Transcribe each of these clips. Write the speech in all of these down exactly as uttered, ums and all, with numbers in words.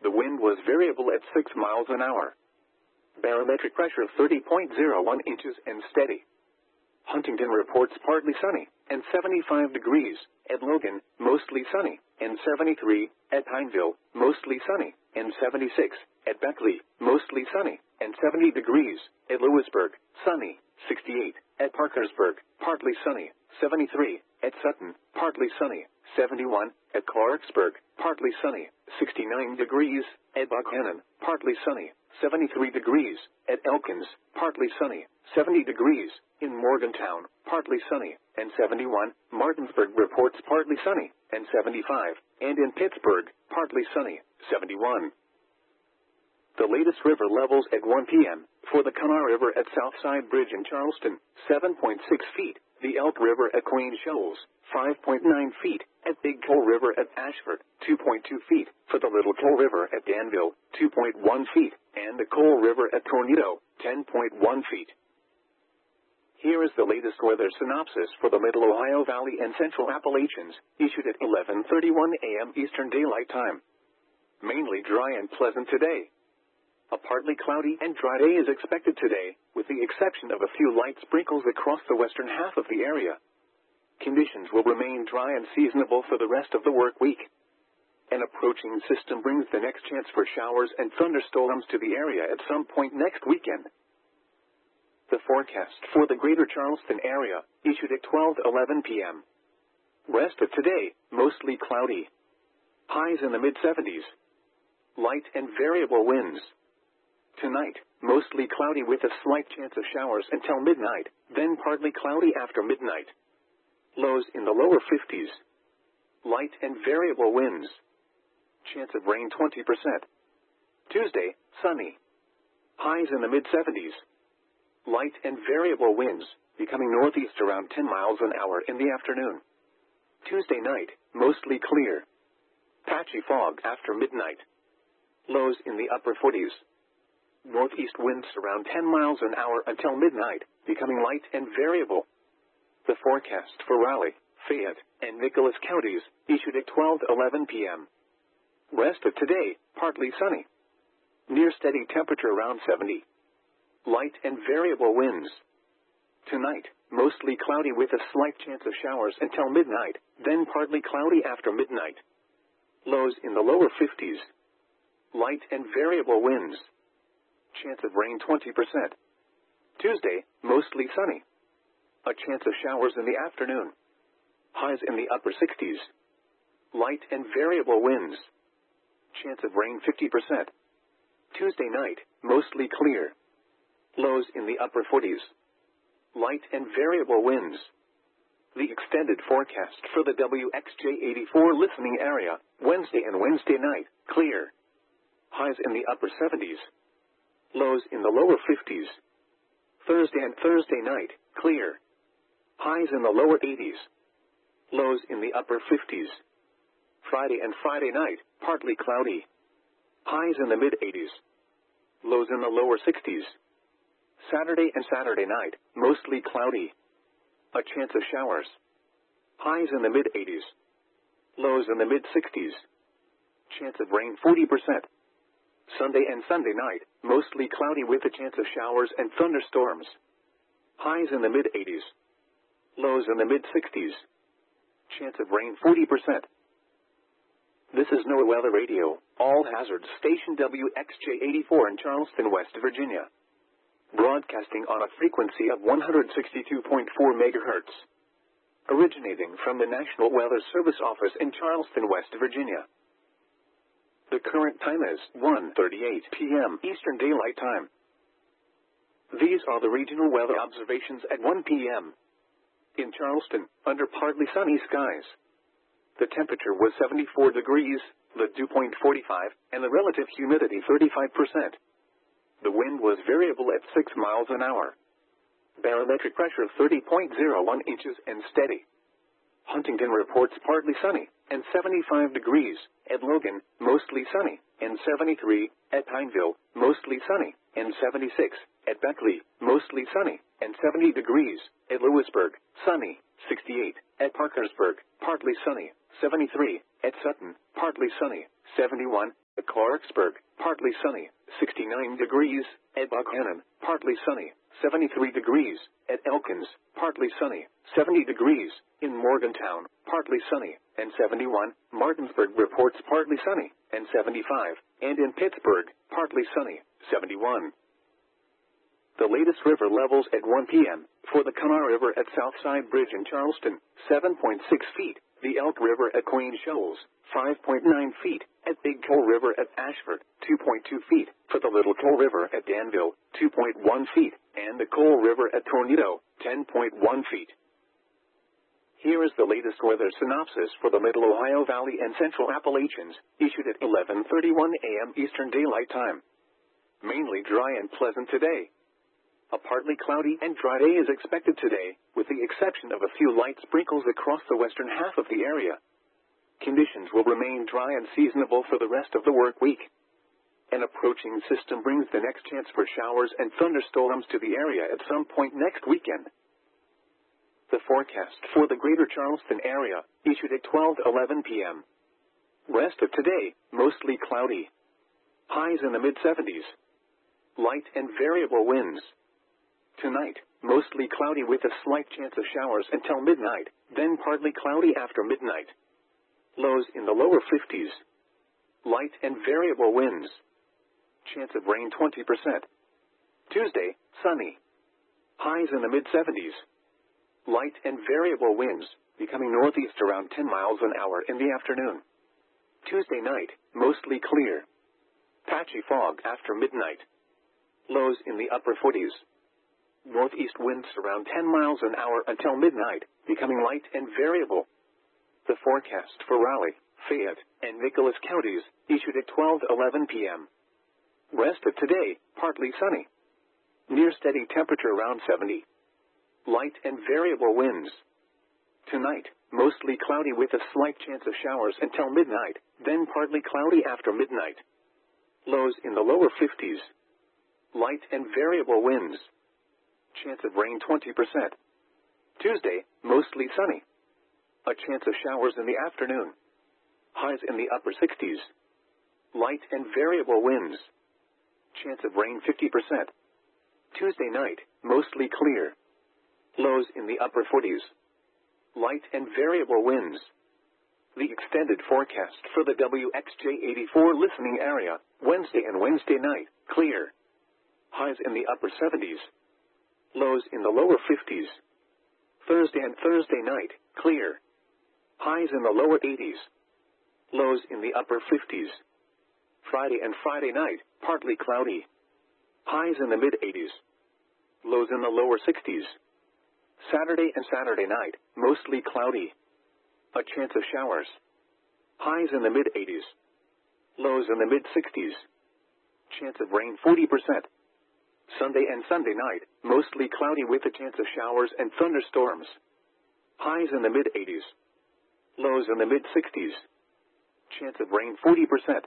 The wind was variable at six miles an hour. Barometric pressure thirty point zero one inches and steady. Huntington reports partly sunny and seventy-five degrees. At Logan, mostly sunny and seventy-three. At Pineville, mostly sunny and seventy-six. At Beckley, mostly sunny and seventy degrees. At Lewisburg, sunny, sixty-eight. At Parkersburg, partly sunny, seventy-three. At Sutton, partly sunny, seventy-one. At Clarksburg, partly sunny, sixty-nine degrees. At Buckhannon, partly sunny, seventy-three degrees. At Elkins, partly sunny, seventy degrees. In Morgantown, partly sunny, and seventy-one. Martinsburg reports partly sunny, and seventy-five. And in Pittsburgh, partly sunny, seventy-one. The latest river levels at one p m For the Kanawha River at Southside Bridge in Charleston, seven point six feet. The Elk River at Queen Shoals, five point nine feet. At Big Coal River at Ashford, two point two feet. For the Little Coal River at Danville, two point one feet. And the Coal River at Tornado, ten point one feet. Here is the latest weather synopsis for the Middle Ohio Valley and Central Appalachians, issued at eleven thirty-one a m Eastern Daylight Time. Mainly dry and pleasant today. A partly cloudy and dry day is expected today, with the exception of a few light sprinkles across the western half of the area. Conditions will remain dry and seasonable for the rest of the work week. An approaching system brings the next chance for showers and thunderstorms to the area at some point next weekend. The forecast for the greater Charleston area, issued at twelve eleven p m Rest of today, mostly cloudy. Highs in the mid seventies. Light and variable winds. Tonight, mostly cloudy with a slight chance of showers until midnight, then partly cloudy after midnight. Lows in the lower fifties. Light and variable winds. Chance of rain twenty percent. Tuesday, sunny. Highs in the mid seventies. Light and variable winds, becoming northeast around ten miles an hour in the afternoon. Tuesday night, mostly clear. Patchy fog after midnight. Lows in the upper forties. Northeast winds around ten miles an hour until midnight, becoming light and variable. The forecast for Raleigh, Fayette, and Nicholas counties, issued at twelve eleven p m Rest of today, partly sunny. Near steady temperature around seventy. Light and variable winds. Tonight, mostly cloudy with a slight chance of showers until midnight, then partly cloudy after midnight. Lows in the lower fifties. Light and variable winds. Chance of rain twenty percent. Tuesday, mostly sunny. A chance of showers in the afternoon. Highs in the upper sixties. Light and variable winds. Chance of rain fifty percent. Tuesday night, mostly clear. Lows in the upper forties. Light and variable winds. The extended forecast for the W X J eighty-four listening area, Wednesday and Wednesday night, clear. Highs in the upper seventies. Lows in the lower fifties. Thursday and Thursday night, clear. Highs in the lower eighties. Lows in the upper fifties. Friday and Friday night, partly cloudy. Highs in the mid eighties. Lows in the lower sixties. Saturday and Saturday night, mostly cloudy. A chance of showers. Highs in the mid eighties. Lows in the mid sixties. Chance of rain forty percent. Sunday and Sunday night, mostly cloudy with a chance of showers and thunderstorms. Highs in the mid eighties. Lows in the mid sixties. Chance of rain forty percent. This is NOAA Weather Radio, all hazards station W X J eighty-four in Charleston, West Virginia. Broadcasting on a frequency of one hundred sixty-two point four megahertz. Originating from the National Weather Service office in Charleston, West Virginia. The current time is one thirty-eight p m Eastern Daylight Time. These are the regional weather observations at one p m In Charleston, under partly sunny skies. The temperature was seventy-four degrees, the dew point forty-five, and the relative humidity thirty-five percent. The wind was variable at six miles an hour. Barometric pressure thirty point zero one inches and steady. Huntington reports partly sunny and seventy-five degrees. At Logan, mostly sunny and seventy-three. At Pineville, mostly sunny and seventy-six. At Beckley, mostly sunny and seventy degrees. At Lewisburg, sunny, sixty-eight. At Parkersburg, partly sunny, seventy-three. At Sutton, partly sunny, seventy-one. At Clarksburg, partly sunny, sixty-nine degrees. At Buchanan, partly sunny, seventy-three degrees. At Elkins, partly sunny, seventy degrees. In Morgantown, partly sunny, and seventy-one. Martinsburg reports partly sunny, and seventy-five. And in Pittsburgh, partly sunny, seventy-one. The latest river levels at one p m For the Kanawha River at Southside Bridge in Charleston, seven point six feet. The Elk River at Queen Shoals, five point nine feet. At Big Coal River at Ashford, two point two feet. For the Little Coal River at Danville, two point one feet. And the Coal River at Tornado, ten point one feet. Here is the latest weather synopsis for the Middle Ohio Valley and Central Appalachians, issued at eleven thirty-one a m Eastern Daylight Time. Mainly dry and pleasant today. A partly cloudy and dry day is expected today, with the exception of a few light sprinkles across the western half of the area. Conditions will remain dry and seasonable for the rest of the work week. An approaching system brings the next chance for showers and thunderstorms to the area at some point next weekend. The forecast for the greater Charleston area, issued at twelve eleven p m Rest of today, mostly cloudy. Highs in the mid seventies. Light and variable winds. Tonight, mostly cloudy with a slight chance of showers until midnight, then partly cloudy after midnight. Lows in the lower fifties. Light and variable winds. Chance of rain twenty percent. Tuesday, sunny. Highs in the mid seventies. Light and variable winds, becoming northeast around ten miles an hour in the afternoon. Tuesday night, mostly clear. Patchy fog after midnight. Lows in the upper forties. Northeast winds around ten miles an hour until midnight, becoming light and variable. The forecast for Raleigh, Fayette, and Nicholas counties, issued at twelve eleven p m Rest of today, partly sunny. Near steady temperature around seventy. Light and variable winds. Tonight, mostly cloudy with a slight chance of showers until midnight, then partly cloudy after midnight. Lows in the lower fifties. Light and variable winds. Chance of rain twenty percent. Tuesday, mostly sunny. A chance of showers in the afternoon. Highs in the upper sixties. Light and variable winds. Chance of rain fifty percent. Tuesday night, mostly clear. Lows in the upper forties. Light and variable winds. The extended forecast for the W X J eighty-four listening area, Wednesday and Wednesday night, clear. Highs in the upper seventies. Lows in the lower fifties. Thursday and Thursday night, clear. Highs in the lower eighties. Lows in the upper fifties. Friday and Friday night, partly cloudy. Highs in the mid eighties. Lows in the lower sixties. Saturday and Saturday night, mostly cloudy. A chance of showers. Highs in the mid eighties. Lows in the mid sixties. Chance of rain forty percent. Sunday and Sunday night, mostly cloudy with a chance of showers and thunderstorms. Highs in the mid eighties. Lows in the mid sixties. Chance of rain forty percent.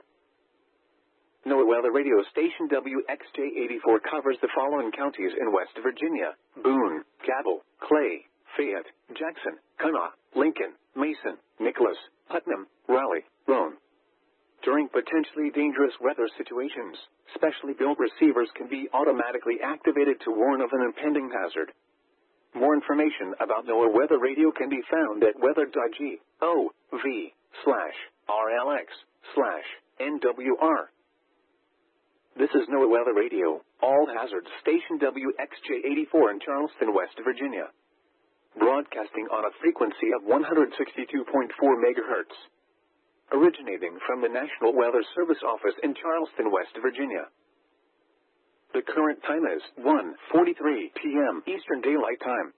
NOAA Weather Radio Station W X J eighty-four covers the following counties in West Virginia: Boone, Cabell, Clay, Fayette, Jackson, Kanawha, Lincoln, Mason, Nicholas, Putnam, Raleigh, Roane. During potentially dangerous weather situations, specially built receivers can be automatically activated to warn of an impending hazard. More information about NOAA Weather Radio can be found at weather.gov slash RLX slash NWR. This is NOAA Weather Radio, all hazards station W X J eighty-four in Charleston, West Virginia. Broadcasting on a frequency of one hundred sixty-two point four megahertz. Originating from the National Weather Service Office in Charleston, West Virginia. The current time is one forty-three p m Eastern Daylight Time.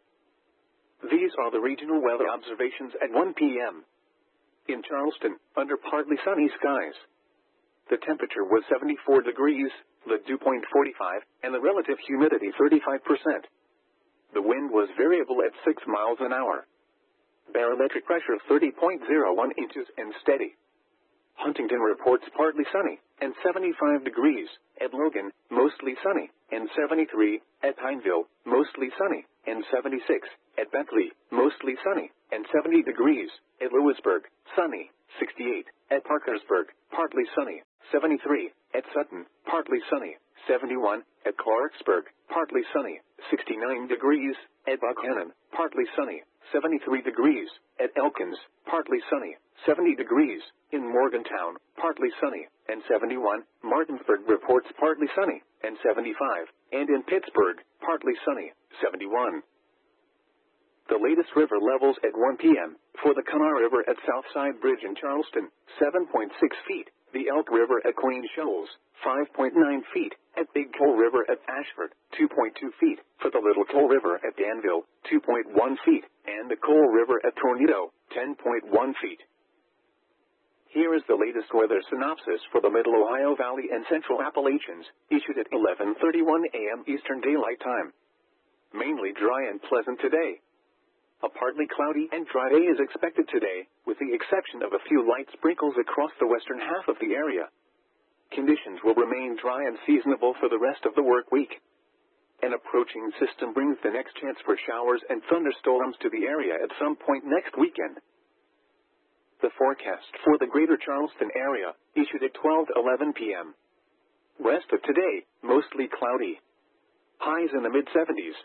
These are the regional weather observations at one p m In Charleston, under partly sunny skies. The temperature was seventy-four degrees, the dew point forty-five, and the relative humidity thirty-five percent. The wind was variable at six miles an hour. Barometric pressure thirty point zero one inches and steady. Huntington reports partly sunny, and seventy-five degrees. At Logan, mostly sunny, and seventy-three. At Pineville, mostly sunny, and seventy-six. At Bentley, mostly sunny, and seventy degrees. At Lewisburg, sunny, sixty-eight. At Parkersburg, partly sunny, seventy-three. At Sutton, partly sunny, seventy-one. At Clarksburg, partly sunny, sixty-nine degrees. At Buchanan, partly sunny, seventy-three degrees. At Elkins, partly sunny, seventy degrees. In Morgantown, partly sunny, and seventy-one. Martinsburg reports partly sunny, and seventy-five. And in Pittsburgh, partly sunny, seventy-one. The latest river levels at one p m For the Kanawha River at Southside Bridge in Charleston, seven point six feet. The Elk River at Queen Shoals, five point nine feet. At Big Coal River at Ashford, two point two feet. For the Little Coal River at Danville, two point one feet. And the Coal River at Tornado, ten point one feet. Here is the latest weather synopsis for the Middle Ohio Valley and Central Appalachians, issued at eleven thirty-one a m Eastern Daylight Time. Mainly dry and pleasant today. A partly cloudy and dry day is expected today, with the exception of a few light sprinkles across the western half of the area. Conditions will remain dry and seasonable for the rest of the work week. An approaching system brings the next chance for showers and thunderstorms to the area at some point next weekend. The forecast for the greater Charleston area, issued at twelve eleven p m Rest of today, mostly cloudy. Highs in the mid seventies.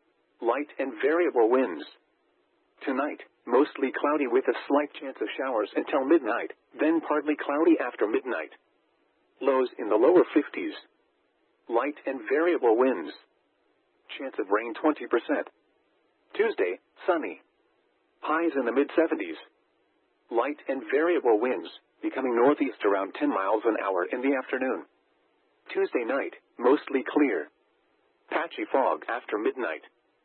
Light and variable winds. Tonight, mostly cloudy with a slight chance of showers until midnight, then partly cloudy after midnight. Lows in the lower fifties. Light and variable winds. Chance of rain twenty percent. Tuesday, sunny. Highs in the mid seventies. Light and variable winds, becoming northeast around ten miles an hour in the afternoon. Tuesday night, mostly clear. Patchy fog after midnight.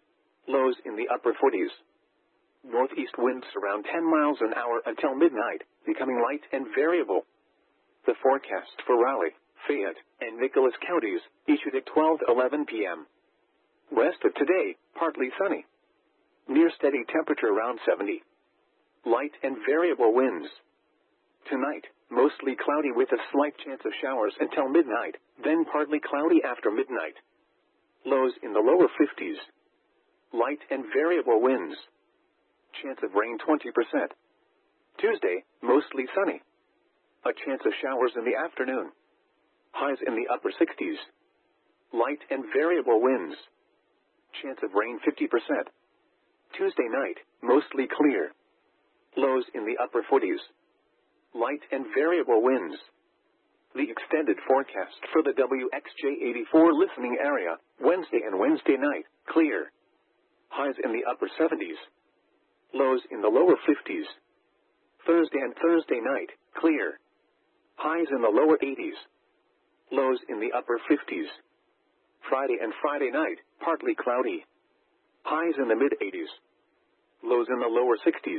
Lows in the upper forties. Northeast winds around ten miles an hour until midnight, becoming light and variable. The forecast for Raleigh, Fayette, and Nicholas counties, issued at twelve eleven p m Rest of today, partly sunny. Near steady temperature around seventy. Light and variable winds. Tonight, mostly cloudy with a slight chance of showers until midnight, then partly cloudy after midnight. Lows in the lower fifties. Light and variable winds. Chance of rain twenty percent. Tuesday, mostly sunny. A chance of showers in the afternoon. Highs in the upper sixties. Light and variable winds. Chance of rain fifty percent. Tuesday night, mostly clear. Lows in the upper forties. Light and variable winds. The extended forecast for the W X J eighty-four listening area, Wednesday and Wednesday night, clear. Highs in the upper seventies. Lows in the lower fifties. Thursday and Thursday night, clear. Highs in the lower eighties. Lows in the upper fifties. Friday and Friday night, partly cloudy. Highs in the mid eighties. Lows in the lower sixties.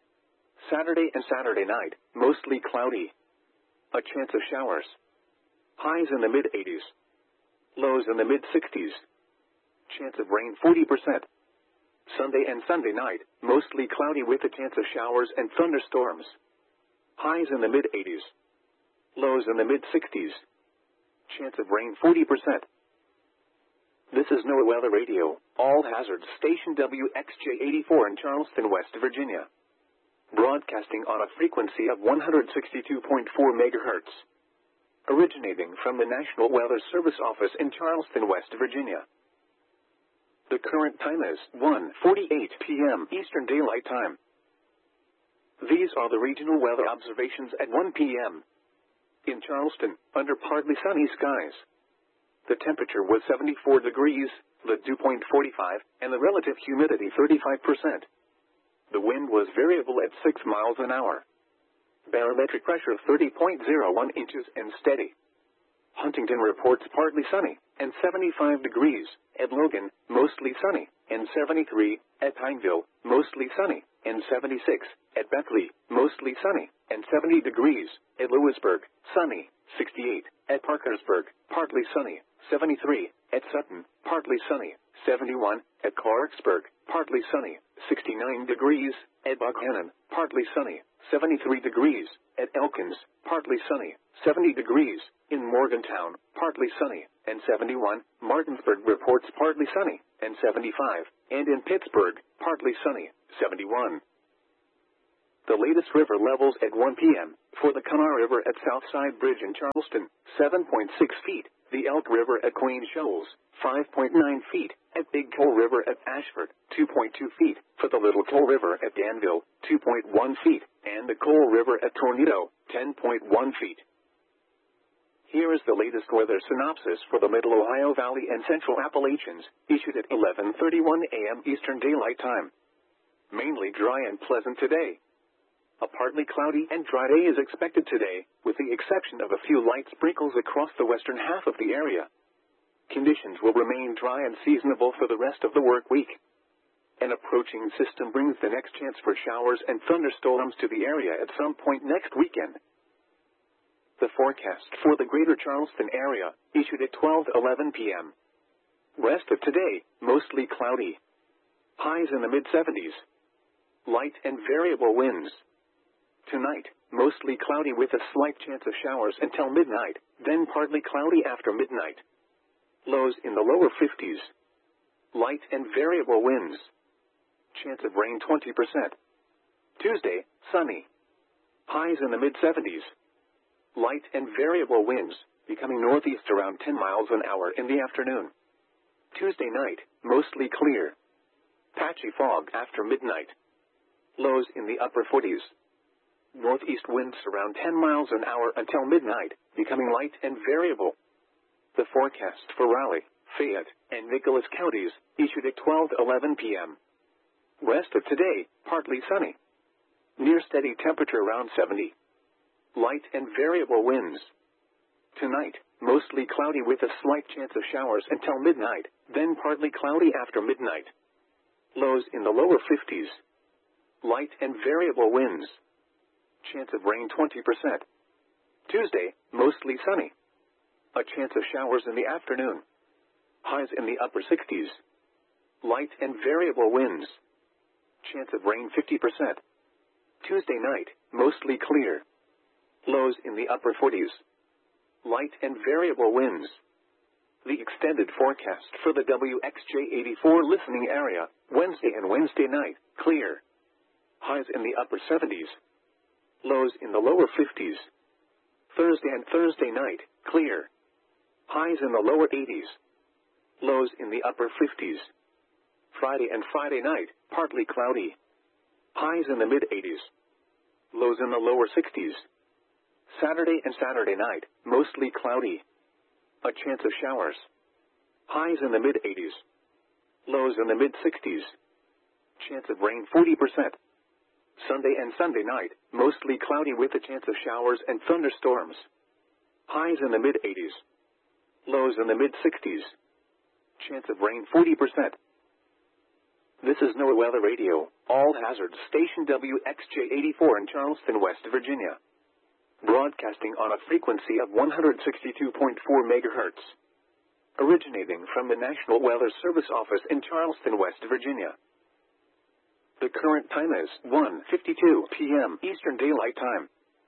Saturday and Saturday night, mostly cloudy. A chance of showers. Highs in the mid eighties. Lows in the mid sixties. Chance of rain forty percent. Sunday and Sunday night, mostly cloudy with a chance of showers and thunderstorms. Highs in the mid eighties. Lows in the mid sixties. Chance of rain forty percent. This is NOAA Weather Radio, all hazards station W X J eighty-four in Charleston, West Virginia. Broadcasting on a frequency of one hundred sixty-two point four megahertz. Originating from the National Weather Service Office in Charleston, West Virginia. The current time is one forty-eight p m Eastern Daylight Time. These are the regional weather observations at one p m In Charleston, under partly sunny skies. The temperature was seventy-four degrees, the dew point forty-five, and the relative humidity thirty-five percent. The wind was variable at six miles an hour. Barometric pressure thirty point zero one inches and steady. Huntington reports partly sunny, and seventy-five degrees. At Logan, mostly sunny, and seventy-three. At Pineville, mostly sunny, and seventy-six. At Beckley, mostly sunny, and seventy degrees. At Lewisburg, sunny, sixty-eight. At Parkersburg, partly sunny, seventy-three. At Sutton, partly sunny, seventy-one. At Clarksburg, partly sunny, sixty-nine degrees. At Buchanan, partly sunny, seventy-three degrees. At Elkins, partly sunny, seventy degrees. In Morgantown, partly sunny, and seventy-one. Martinsburg reports partly sunny, and seventy-five. And in Pittsburgh, partly sunny, seventy-one. The latest river levels at one p m For the Kanawha River at Southside Bridge in Charleston, seven point six feet. The Elk River at Queen Shoals, five point nine feet. At Big Coal River at Ashford, two point two feet. For the Little Coal River at Danville, two point one feet. And the Coal River at Tornado, ten point one feet. Here is the latest weather synopsis for the Middle Ohio Valley and Central Appalachians, issued at eleven thirty-one a m Eastern Daylight Time. Mainly dry and pleasant today. A partly cloudy and dry day is expected today, with the exception of a few light sprinkles across the western half of the area. Conditions will remain dry and seasonable for the rest of the work week. An approaching system brings the next chance for showers and thunderstorms to the area at some point next weekend. The forecast for the greater Charleston area, issued at twelve eleven p m Rest of today, mostly cloudy. Highs in the mid seventies. Light and variable winds. Tonight, mostly cloudy with a slight chance of showers until midnight, then partly cloudy after midnight. Lows in the lower fifties. Light and variable winds. Chance of rain twenty percent. Tuesday, sunny. Highs in the mid seventies. Light and variable winds, becoming northeast around ten miles an hour in the afternoon. Tuesday night, mostly clear. Patchy fog after midnight. Lows in the upper forties. Northeast winds around ten miles an hour until midnight, becoming light and variable. The forecast for Raleigh, Fayette, and Nicholas counties, issued at twelve eleven p m Rest of today, partly sunny. Near steady temperature around seventy. Light and variable winds. Tonight, mostly cloudy with a slight chance of showers until midnight, then partly cloudy after midnight. Lows in the lower fifties. Light and variable winds. Chance of rain twenty percent. Tuesday, mostly sunny. A chance of showers in the afternoon. Highs in the upper sixties. Light and variable winds. Chance of rain fifty percent. Tuesday night, mostly clear. Lows in the upper forties. Light and variable winds. The extended forecast for the W X J eighty-four listening area, Wednesday and Wednesday night, clear. Highs in the upper seventies. Lows in the lower fifties. Thursday and Thursday night, clear. Highs in the lower eighties. Lows in the upper fifties. Friday and Friday night, partly cloudy. Highs in the mid eighties. Lows in the lower sixties. Saturday and Saturday night, mostly cloudy. A chance of showers. Highs in the mid eighties. Lows in the mid sixties. Chance of rain forty percent. Sunday and Sunday night, mostly cloudy with a chance of showers and thunderstorms. Highs in the mid eighties. Lows in the mid sixties. Chance of rain forty percent. This is NOAA Weather Radio, all hazards station W X J eighty-four in Charleston, West Virginia. Broadcasting on a frequency of one hundred sixty-two point four megahertz. Originating from the National Weather Service office in Charleston, West Virginia. The current time is one fifty-two p m Eastern Daylight Time.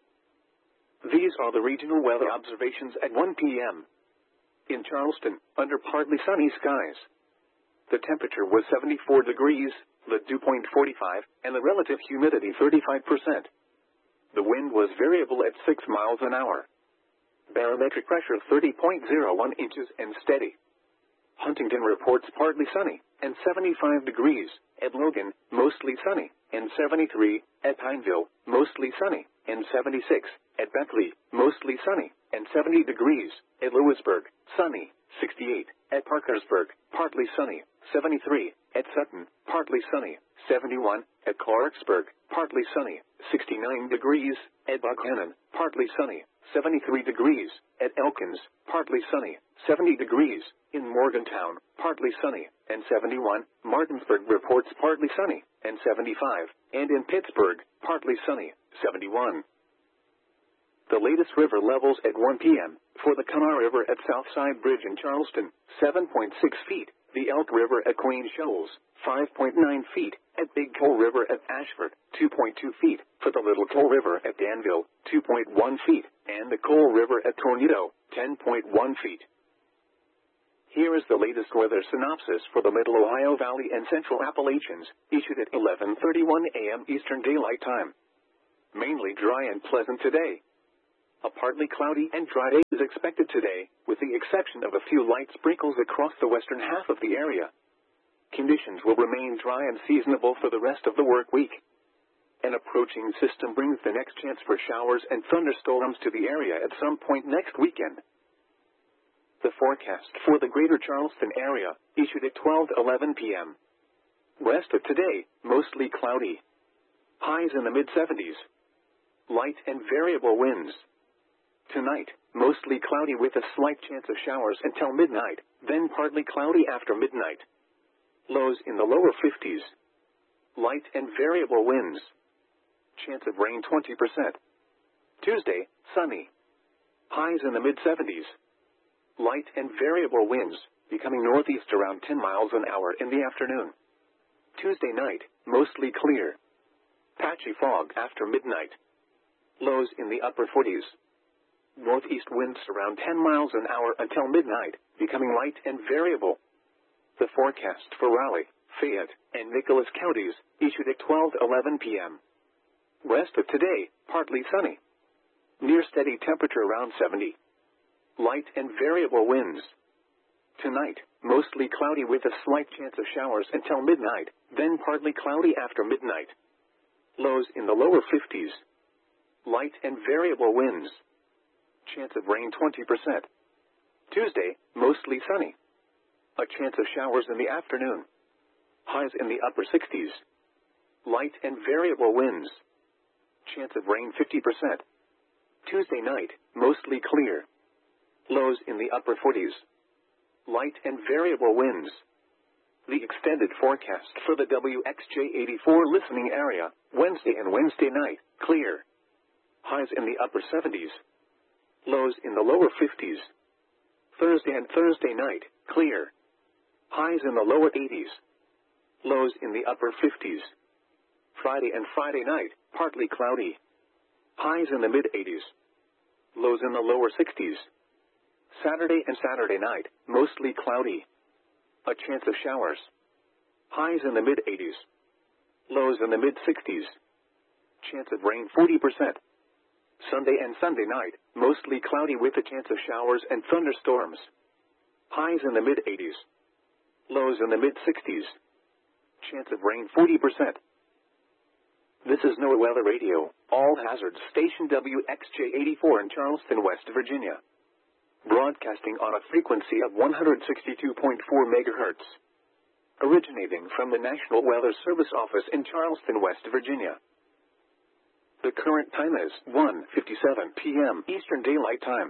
These are the regional weather observations at one p m In Charleston, under partly sunny skies. The temperature was seventy-four degrees, the dew point forty-five, and the relative humidity thirty-five percent. The wind was variable at six miles an hour. Barometric pressure thirty point zero one inches and steady. Huntington reports partly sunny, and seventy-five degrees. At Logan, mostly sunny, and seventy-three. At Pineville, mostly sunny, and seventy-six. At Beckley, mostly sunny, and seventy degrees. At Lewisburg, sunny, sixty-eight. At Parkersburg, partly sunny, seventy-three. At Sutton, partly sunny, seventy-one. At Clarksburg, partly sunny, sixty-nine degrees. At Buckhannon, partly sunny, seventy-three degrees. At Elkins, partly sunny, seventy degrees. In Morgantown, partly sunny, and seventy-one. Martinsburg reports partly sunny, and seventy-five. And in Pittsburgh, partly sunny, seventy-one. The latest river levels at one p m for the Kanawha River at Southside Bridge in Charleston, seven point six feet. The Elk River at Queen Shoals, five point nine feet. At Big Coal River at Ashford, two point two feet. For the Little Coal River at Danville, two point one feet. And the Coal River at Tornado, ten point one feet. Here is the latest weather synopsis for the Middle Ohio Valley and Central Appalachians, issued at eleven thirty-one a m Eastern Daylight Time. Mainly dry and pleasant today. A partly cloudy and dry day is expected today, with the exception of a few light sprinkles across the western half of the area. Conditions will remain dry and seasonable for the rest of the work week. An approaching system brings the next chance for showers and thunderstorms to the area at some point next weekend. The forecast for the greater Charleston area, issued at twelve eleven p m Rest of today, mostly cloudy. Highs in the mid seventies. Light and variable winds. Tonight, mostly cloudy with a slight chance of showers until midnight, then partly cloudy after midnight. Lows in the lower fifties. Light and variable winds. Chance of rain twenty percent. Tuesday, sunny. Highs in the mid seventies. Light and variable winds, becoming northeast around ten miles an hour in the afternoon. Tuesday night, mostly clear. Patchy fog after midnight. Lows in the upper forties. Northeast winds around ten miles an hour until midnight, becoming light and variable. The forecast for Raleigh, Fayette, and Nicholas counties, issued at twelve eleven p m Rest of today, partly sunny. Near steady temperature around seventy. Light and variable winds. Tonight, mostly cloudy with a slight chance of showers until midnight, then partly cloudy after midnight. Lows in the lower fifties. Light and variable winds. Chance of rain twenty percent. Tuesday, mostly sunny. A chance of showers in the afternoon. Highs in the upper sixties. Light and variable winds. Chance of rain fifty percent. Tuesday night, mostly clear. Lows in the upper forties. Light and variable winds. The extended forecast for the W X J eighty-four listening area, Wednesday and Wednesday night, clear. Highs in the upper seventies. Lows in the lower fifties. Thursday and Thursday night, clear. Highs in the lower eighties. Lows in the upper fifties. Friday and Friday night, partly cloudy. Highs in the mid eighties. Lows in the lower sixties. Saturday and Saturday night, mostly cloudy. A chance of showers. Highs in the mid eighties. Lows in the mid sixties. Chance of rain forty percent. Sunday and Sunday night, mostly cloudy with a chance of showers and thunderstorms. Highs in the mid eighties. Lows in the mid sixties. Chance of rain forty percent. This is NOAA Weather Radio, all hazards station W X J eighty-four in Charleston, West Virginia. Broadcasting on a frequency of one hundred sixty-two point four megahertz. Originating from the National Weather Service office in Charleston, West Virginia. The current time is one fifty-seven p m Eastern Daylight Time.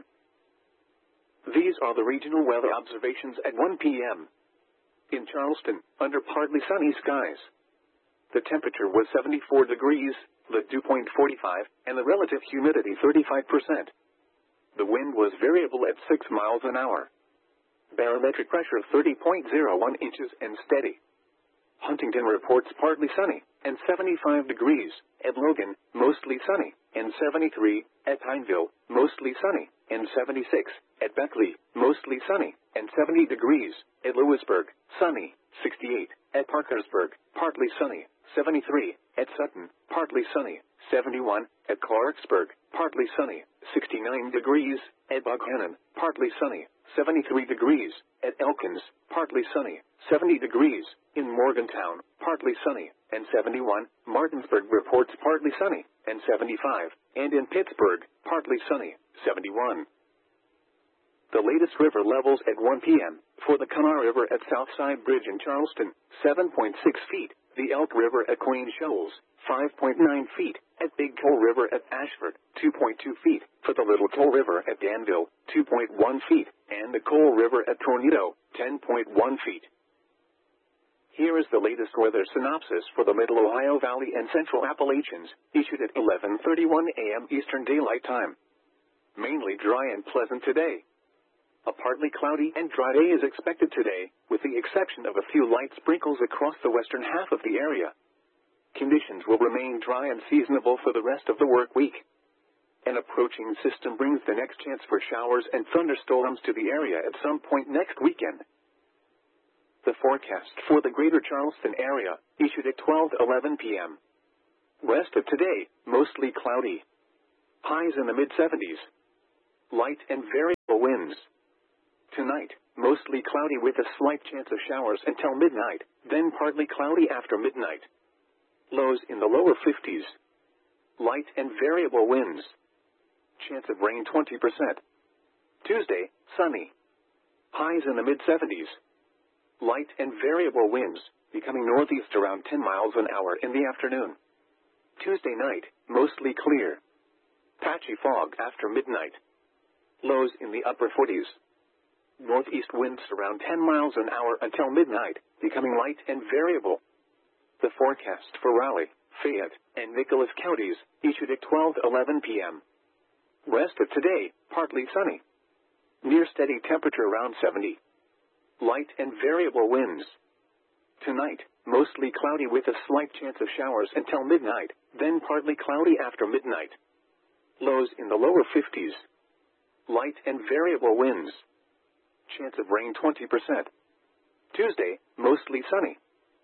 These are the regional weather observations at one p m In Charleston, under partly sunny skies. The temperature was seventy-four degrees, the dew point forty-five, and the relative humidity thirty-five percent. The wind was variable at six miles an hour. Barometric pressure thirty point zero one inches and steady. Huntington reports partly sunny, and seventy-five degrees. At Logan, mostly sunny, and seventy-three. At Pineville, mostly sunny, and seventy-six. At Beckley, mostly sunny, and seventy degrees. At Lewisburg, sunny, sixty-eight. At Parkersburg, partly sunny, seventy-three. At Sutton, partly sunny, seventy-one. At Clarksburg, partly sunny, sixty-nine degrees. At Buckhannon, partly sunny, seventy-three degrees. At Elkins, partly sunny, seventy degrees. In Morgantown, partly sunny, and seventy-one. Martinsburg reports partly sunny, and seventy-five. And in Pittsburgh, partly sunny, seventy-one. The latest river levels at one p m for the Kanawha River at Southside Bridge in Charleston, seven point six feet. The Elk River at Queen Shoals, five point nine feet. At Big Coal River at Ashford, two point two feet. For the Little Coal River at Danville, two point one feet. And the Coal River at Tornado, ten point one feet. Here is the latest weather synopsis for the Middle Ohio Valley and Central Appalachians, issued at eleven thirty-one a m Eastern Daylight Time. Mainly dry and pleasant today. A partly cloudy and dry day is expected today, with the exception of a few light sprinkles across the western half of the area. Conditions will remain dry and seasonable for the rest of the work week. An approaching system brings the next chance for showers and thunderstorms to the area at some point next weekend. The forecast for the greater Charleston area, issued at twelve eleven p m Rest of today, mostly cloudy. Highs in the mid seventies. Light and variable winds. Tonight, mostly cloudy with a slight chance of showers until midnight, then partly cloudy after midnight. Lows in the lower fifties. Light and variable winds. Chance of rain twenty percent. Tuesday, sunny. Highs in the mid seventies. Light and variable winds, becoming northeast around ten miles an hour in the afternoon. Tuesday night, mostly clear. Patchy fog after midnight. Lows in the upper forties. Northeast winds around ten miles an hour until midnight, becoming light and variable. The forecast for Raleigh, Fayette, and Nicholas counties, issued at twelve eleven p m Rest of today, partly sunny. Near steady temperature around seventy. Light and variable winds. Tonight, mostly cloudy with a slight chance of showers until midnight, then partly cloudy after midnight. Lows in the lower fifties. Light and variable winds. Chance of rain twenty percent. Tuesday, mostly sunny.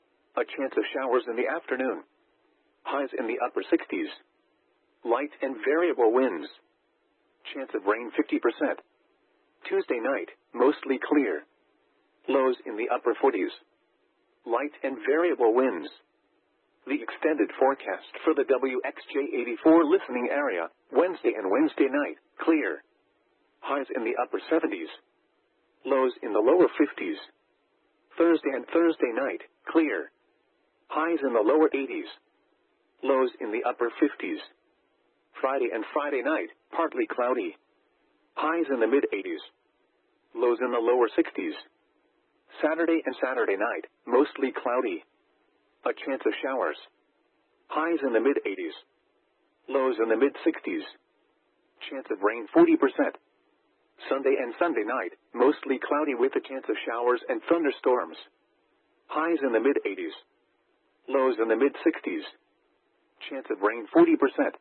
A chance of showers in the afternoon. Highs in the upper sixties. Light and variable winds. Chance of rain fifty percent. Tuesday night, mostly clear. Lows in the upper forties. Light and variable winds. The extended forecast for the W X J eighty-four listening area, Wednesday and Wednesday night, clear. Highs in the upper seventies. Lows in the lower fifties. Thursday and Thursday night, clear. Highs in the lower eighties. Lows in the upper fifties. Friday and Friday night, partly cloudy. Highs in the mid eighties. Lows in the lower sixties. Saturday and Saturday night, mostly cloudy. A chance of showers. Highs in the mid eighties. Lows in the mid sixties. Chance of rain forty percent. Sunday and Sunday night, mostly cloudy with a chance of showers and thunderstorms. Highs in the mid eighties. Lows in the mid sixties. Chance of rain forty percent.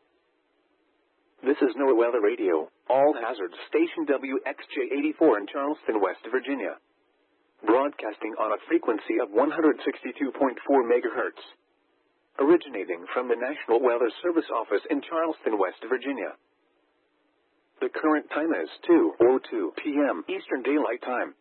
This is NOAA Weather Radio, all hazards station W X J eighty-four in Charleston, West Virginia. Broadcasting on a frequency of one hundred sixty-two point four megahertz. Originating from the National Weather Service office in Charleston, West Virginia. The current time is two oh two p m Eastern Daylight Time.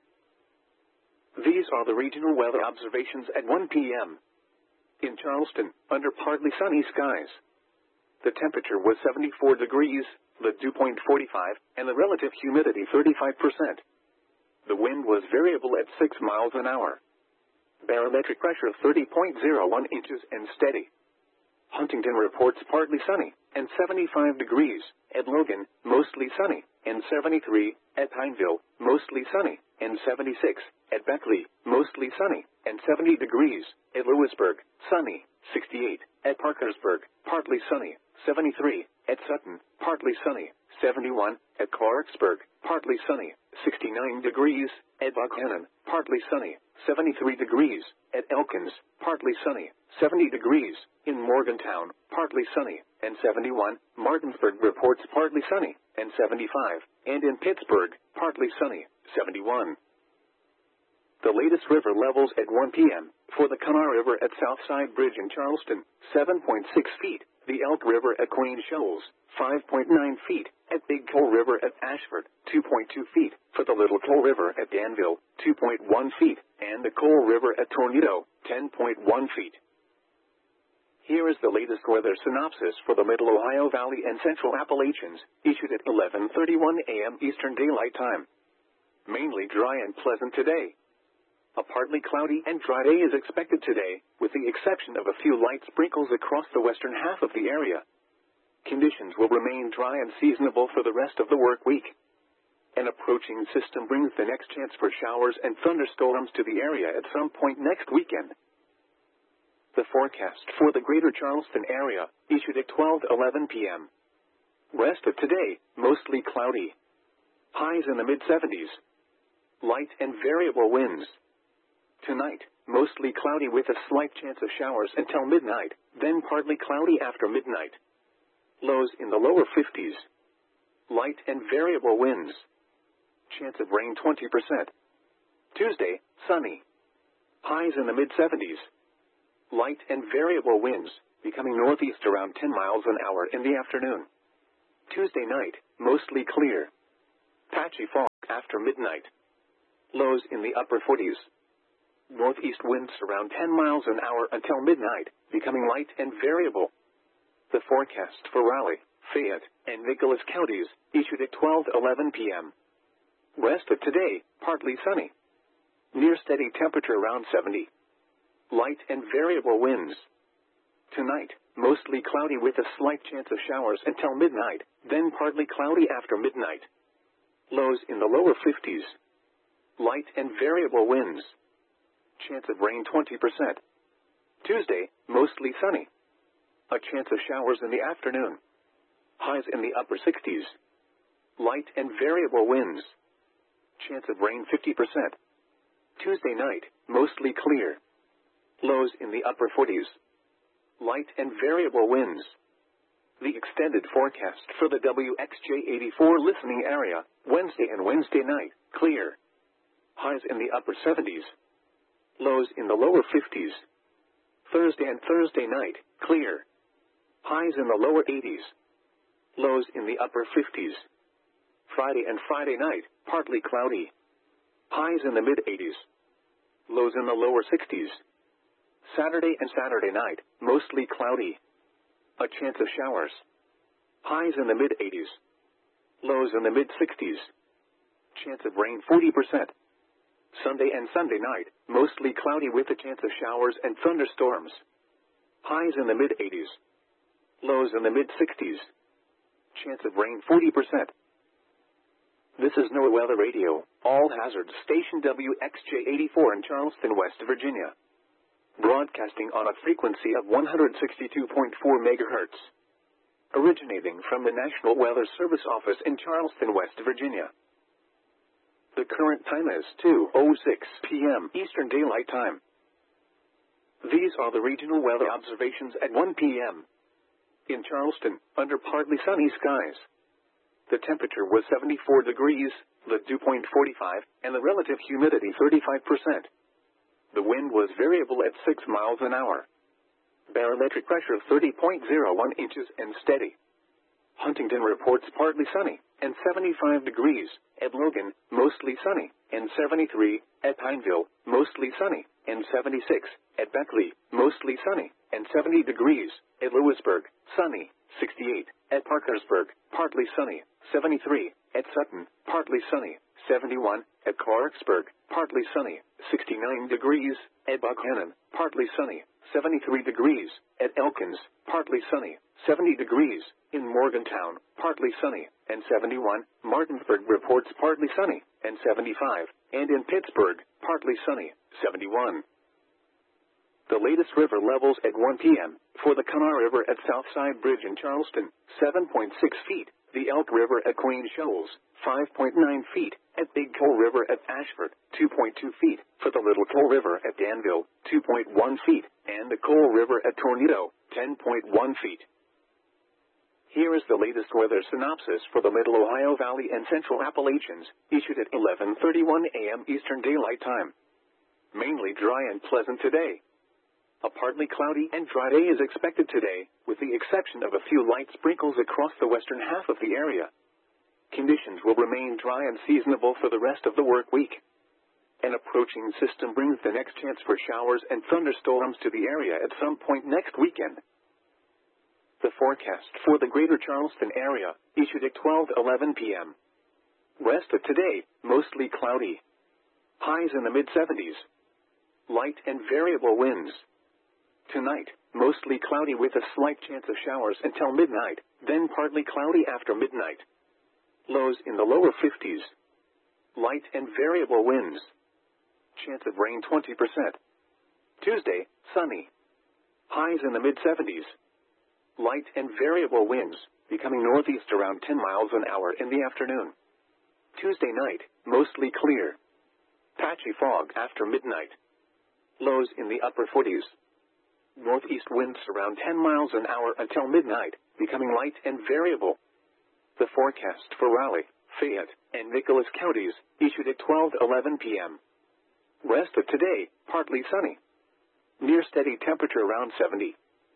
These are the regional weather observations at one p m In Charleston, under partly sunny skies. The temperature was seventy-four degrees, the dew point forty-five, and the relative humidity thirty-five percent. The wind was variable at six miles an hour. Barometric pressure thirty point zero one inches and steady. Huntington reports partly sunny, and seventy-five degrees. At Logan, mostly sunny, and seventy-three. At Pineville, mostly sunny, and seventy-six. At Beckley, mostly sunny, and seventy degrees. At Lewisburg, sunny, sixty-eight. At Parkersburg, partly sunny, seventy-three. At Sutton, partly sunny, seventy-one. At Clarksburg, partly sunny, sixty-nine degrees. At Buckhannon, partly sunny, seventy-three degrees. At Elkins, partly sunny, seventy degrees. In Morgantown, partly sunny, and seventy-one. Martinsburg reports partly sunny, and seventy-five. And in Pittsburgh, partly sunny, seventy-one. The latest river levels at one p m For the Kanawha River at Southside Bridge in Charleston, seven point six feet. The Elk River at Queen Shoals, five point nine feet. At Big Coal River at Ashford, two point two feet. For the Little Coal River at Danville, two point one feet. And the Coal River at Tornado, ten point one feet. Here is the latest weather synopsis for the Middle Ohio Valley and Central Appalachians, issued at eleven thirty-one a m Eastern Daylight Time. Mainly dry and pleasant today. A partly cloudy and dry day is expected today, with the exception of a few light sprinkles across the western half of the area. Conditions will remain dry and seasonable for the rest of the work week. An approaching system brings the next chance for showers and thunderstorms to the area at some point next weekend. The forecast for the greater Charleston area, issued at twelve eleven p m Rest of today, mostly cloudy. Highs in the mid seventies. Light and variable winds. Tonight, mostly cloudy with a slight chance of showers until midnight, then partly cloudy after midnight. Lows in the lower fifties. Light and variable winds. Chance of rain twenty percent. Tuesday, sunny. Highs in the mid seventies. Light and variable winds, becoming northeast around ten miles an hour in the afternoon. Tuesday night, mostly clear. Patchy fog after midnight. Lows in the upper forties. Northeast winds around ten miles an hour until midnight, becoming light and variable. The forecast for Raleigh, Fayette, and Nicholas counties, issued at twelve eleven p m Rest of today, partly sunny. Near steady temperature around seventy. Light and variable winds. Tonight, mostly cloudy with a slight chance of showers until midnight, then partly cloudy after midnight. Lows in the lower fifties. Light and variable winds. Chance of rain twenty percent. Tuesday, mostly sunny. A chance of showers in the afternoon. Highs in the upper sixties. Light and variable winds. Chance of rain fifty percent. Tuesday night, mostly clear. Lows in the upper forties. Light and variable winds. The extended forecast for the W X J eighty-four listening area, Wednesday and Wednesday night, clear. Highs in the upper seventies. Lows in the lower fifties. Thursday and Thursday night, clear. Highs in the lower eighties. Lows in the upper fifties. Friday and Friday night, partly cloudy. Highs in the mid-eighties. Lows in the lower sixties. Saturday and Saturday night, mostly cloudy. A chance of showers. Highs in the mid-eighties. Lows in the mid-sixties. Chance of rain forty percent. Sunday and Sunday night, mostly cloudy with a chance of showers and thunderstorms. Highs in the mid-eighties. Lows in the mid-sixties. Chance of rain forty percent. This is NOAA Weather Radio, all hazards station W X J eighty-four in Charleston, West Virginia. Broadcasting on a frequency of one hundred sixty-two point four megahertz. Originating from the National Weather Service office in Charleston, West Virginia. The current time is two oh six p m Eastern Daylight Time. These are the regional weather observations at one p m In Charleston, under partly sunny skies. The temperature was seventy-four degrees, the dew point forty-five, and the relative humidity thirty-five percent. The wind was variable at six miles an hour. Barometric pressure of thirty point zero one inches and steady. Huntington reports partly sunny, and seventy-five degrees. At Logan, mostly sunny, and seventy-three. At Pineville, mostly sunny, and seventy-six. At Beckley, mostly sunny, and seventy degrees. At Lewisburg, sunny, sixty-eight. At Parkersburg, partly sunny, seventy-three. At Sutton, partly sunny, seventy-one. At Clarksburg, partly sunny, sixty-nine degrees. At Buckhannon, partly sunny, seventy-three degrees. At Elkins, partly sunny, seventy degrees. In Morgantown, partly sunny, and seventy-one. Martinsburg reports partly sunny, and seventy-five. And in Pittsburgh, partly sunny, seventy-one. The latest river levels at one p m for the Kanawha River at Southside Bridge in Charleston, seven point six feet. The Elk River at Queen Shoals, five point nine feet. At Big Coal River at Ashford, two point two feet. For the Little Coal River at Danville, two point one feet. And the Coal River at Tornado, ten point one feet. Here is the latest weather synopsis for the Middle Ohio Valley and Central Appalachians, issued at eleven thirty-one a m Eastern Daylight Time. Mainly dry and pleasant today. A partly cloudy and dry day is expected today, with the exception of a few light sprinkles across the western half of the area. Conditions will remain dry and seasonable for the rest of the work week. An approaching system brings the next chance for showers and thunderstorms to the area at some point next weekend. The forecast for the greater Charleston area, issued at twelve eleven p m Rest of today, mostly cloudy. Highs in the mid-seventies. Light and variable winds. Tonight, mostly cloudy with a slight chance of showers until midnight, then partly cloudy after midnight. Lows in the lower fifties. Light and variable winds. Chance of rain twenty percent. Tuesday, sunny. Highs in the mid-seventies. Light and variable winds, becoming northeast around ten miles an hour in the afternoon. Tuesday night, mostly clear. Patchy fog after midnight. Lows in the upper forties. Northeast winds around ten miles an hour until midnight, becoming light and variable. The forecast for Raleigh, Fayette, and Nicholas counties, issued at twelve eleven p m Rest of today, partly sunny. Near steady temperature around seventy.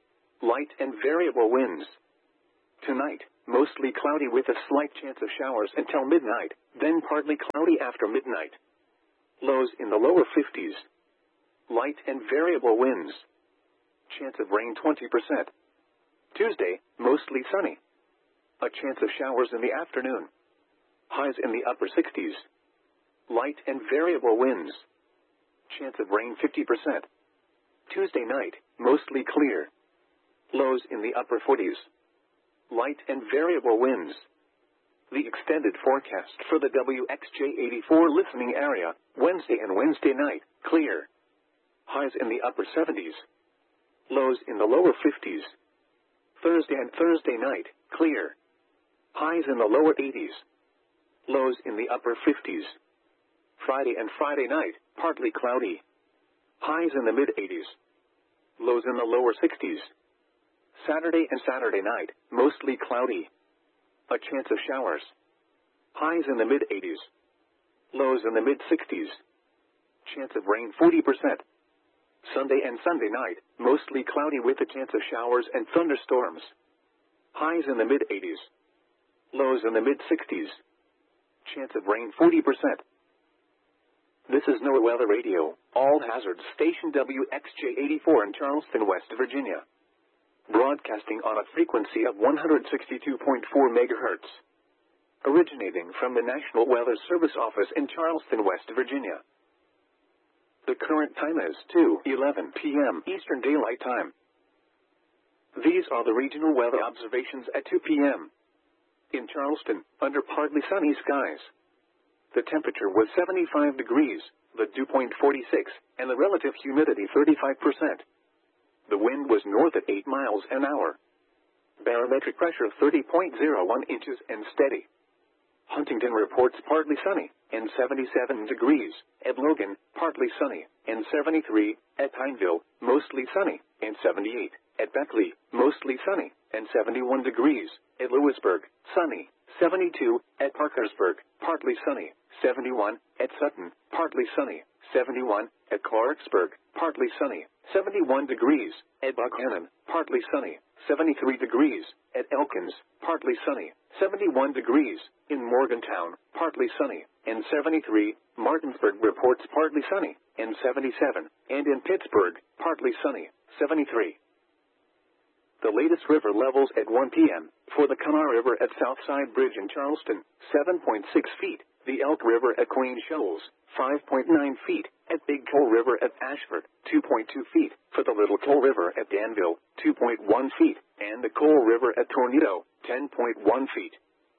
Light and variable winds. Tonight, mostly cloudy with a slight chance of showers until midnight, then partly cloudy after midnight. Lows in the lower fifties. Light and variable winds. Chance of rain twenty percent. Tuesday, mostly sunny. A chance of showers in the afternoon. Highs in the upper sixties. Light and variable winds. Chance of rain fifty percent. Tuesday night, mostly clear. Lows in the upper forties. Light and variable winds. The extended forecast for the W X J eighty-four listening area, Wednesday and Wednesday night, clear. Highs in the upper seventies. Lows in the lower fifties. Thursday and Thursday night, clear. Highs in the lower eighties. Lows in the upper fifties. Friday and Friday night, partly cloudy. Highs in the mid-eighties. Lows in the lower sixties. Saturday and Saturday night, mostly cloudy. A chance of showers. Highs in the mid-eighties. Lows in the mid-sixties. Chance of rain forty percent. Sunday and Sunday night, mostly cloudy with a chance of showers and thunderstorms. Highs in the mid-eighties. Lows in the mid-sixties. Chance of rain forty percent. This is NOAA Weather Radio, all hazards station W X J eighty-four in Charleston, West Virginia. Broadcasting on a frequency of one hundred sixty-two point four megahertz. Originating from the National Weather Service office in Charleston, West Virginia. The current time is two eleven p m Eastern Daylight Time. These are the regional weather observations at two p m In Charleston, under partly sunny skies. The temperature was seventy-five degrees, the dew point forty-six, and the relative humidity thirty-five percent. The wind was north at eight miles an hour. Barometric pressure thirty point zero one inches and steady. Huntington reports partly sunny, and seventy-seven degrees. At Logan, partly sunny, and seventy-three. At Pineville, mostly sunny, and seventy-eight. At Beckley, mostly sunny, and seventy-one degrees. At Lewisburg, sunny, seventy-two. At Parkersburg, partly sunny, seventy-one. At Sutton, partly sunny, seventy-one. At Clarksburg, partly sunny, seventy-one degrees. At Buckhannon, partly sunny, seventy-three degrees. At Elkins, partly sunny, seventy-one degrees. In Morgantown, partly sunny, and seventy-three. Martinsburg reports partly sunny, and seventy-seven. And in Pittsburgh, partly sunny, seventy-three. The latest river levels at one p m for the Kanawha River at Southside Bridge in Charleston, seven point six feet. The Elk River at Queen Shoals, five point nine feet. At Big Coal River at Ashford, two point two feet. For the Little Coal River at Danville, two point one feet. And the Coal River at Tornado, ten point one feet.